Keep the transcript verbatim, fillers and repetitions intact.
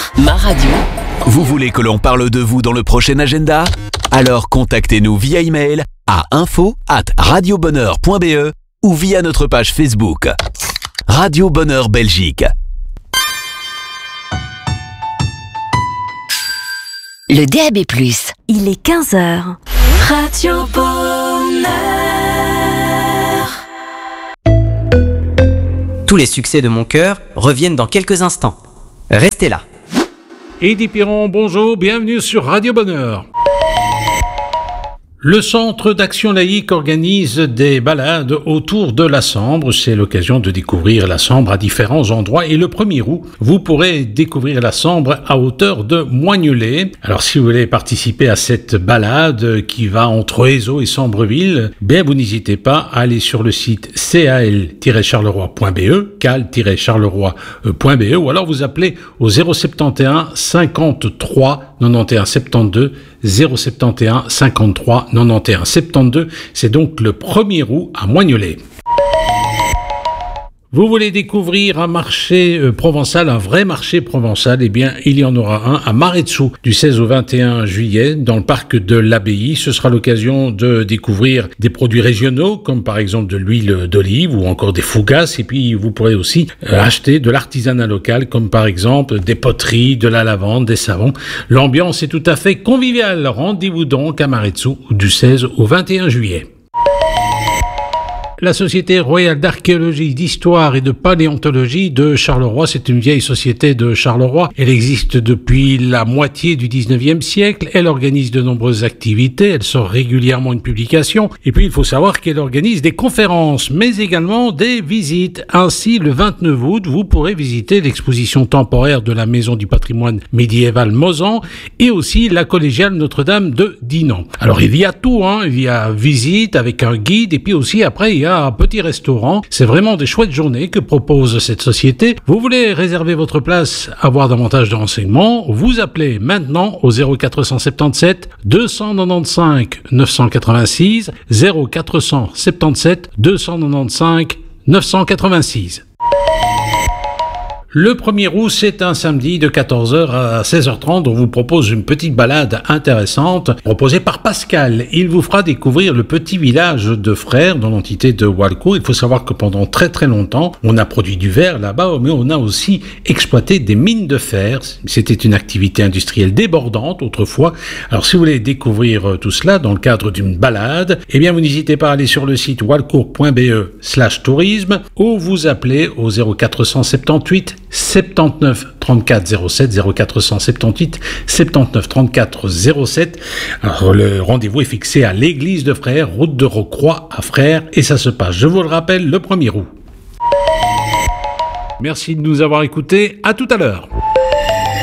ma radio. Vous voulez que l'on parle de vous dans le prochain agenda ? Alors contactez-nous via email à info arobase radiobonheur point b e ou via notre page Facebook. Radio Bonheur Belgique. Le D A B plus. Il est quinze heures. Radio Bonheur. Tous les succès de mon cœur reviennent dans quelques instants. Restez là. Eddy Piron, bonjour, bienvenue sur Radio Bonheur. Le Centre d'Action Laïque organise des balades autour de la Sambre. C'est l'occasion de découvrir la Sambre à différents endroits. Et le premier août, vous pourrez découvrir la Sambre à hauteur de Moignolet. Alors, si vous voulez participer à cette balade qui va entre Ézot et Sambreville, bien, vous n'hésitez pas à aller sur le site c a l tiret charleroi point b e, cal tiret charleroi point b e, ou alors vous appelez au zéro sept un cinquante-trois quatre-vingt-onze soixante-douze, zéro sept un cinquante-trois quatre-vingt-onze soixante-douze. C'est donc le premier août à Moignolet. Vous voulez découvrir un marché euh, provençal, un vrai marché provençal? Eh bien, il y en aura un à Maretsou du seize au vingt et un juillet dans le parc de l'Abbaye. Ce sera l'occasion de découvrir des produits régionaux comme par exemple de l'huile d'olive ou encore des fougasses. Et puis, vous pourrez aussi euh, acheter de l'artisanat local comme par exemple des poteries, de la lavande, des savons. L'ambiance est tout à fait conviviale. Rendez-vous donc à Maretsou du seize au vingt et un juillet. La Société royale d'archéologie, d'histoire et de paléontologie de Charleroi, c'est une vieille société de Charleroi. Elle existe depuis la moitié du dix-neuvième siècle. Elle organise de nombreuses activités. Elle sort régulièrement une publication. Et puis, il faut savoir qu'elle organise des conférences, mais également des visites. Ainsi, le vingt-neuf août, vous pourrez visiter l'exposition temporaire de la Maison du patrimoine médiéval Mozan et aussi la collégiale Notre-Dame de Dinan. Alors, il y a tout, hein. Il y a visite avec un guide et puis aussi, après, il y a un petit restaurant. C'est vraiment des chouettes journées que propose cette société. Vous voulez réserver votre place, avoir davantage de renseignements, vous appelez maintenant au zéro quatre cent soixante-dix-sept deux cent quatre-vingt-quinze neuf cent quatre-vingt-six, zéro quatre cent soixante-dix-sept deux cent quatre-vingt-quinze neuf cent quatre-vingt-six. Le premier août, c'est un samedi de quatorze heures à seize heures trente. On vous propose une petite balade intéressante proposée par Pascal. Il vous fera découvrir le petit village de Frères dans l'entité de Walcourt. Il faut savoir que pendant très très longtemps, on a produit du verre là-bas, mais on a aussi exploité des mines de fer. C'était une activité industrielle débordante autrefois. Alors si vous voulez découvrir tout cela dans le cadre d'une balade, eh bien vous n'hésitez pas à aller sur le site walcourt point b e slash tourisme ou vous appelez au zéro quatre cent soixante-dix-huit soixante-neuf trente-quatre zéro sept, zéro quatre cent soixante-dix-huit soixante-neuf trente-quatre zéro sept. Alors, le rendez-vous est fixé à l'église de Frères, route de Rocroi à Frères, et ça se passe, je vous le rappelle, le premier août. Merci de nous avoir écoutés, à tout à l'heure.